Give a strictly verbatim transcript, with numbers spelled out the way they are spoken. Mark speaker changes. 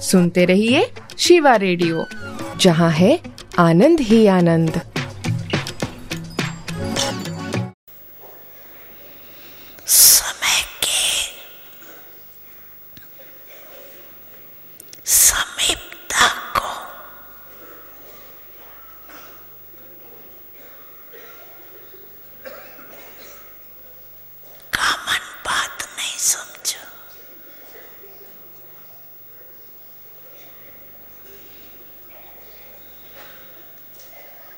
Speaker 1: सुनते रहिए शिवा रेडियो, जहाँ है आनंद ही आनंद।